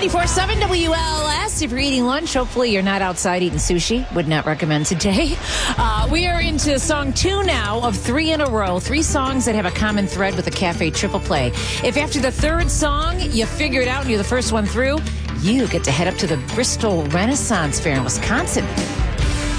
94.7 WLS. If you're eating lunch, hopefully you're not outside eating sushi. Would not recommend today. We are into song 2 now of 3 in a row. 3 songs that have a common thread with a cafe triple play. If after the third song you figure it out and you're the first one through, you get to head up to the Bristol Renaissance Fair in Wisconsin.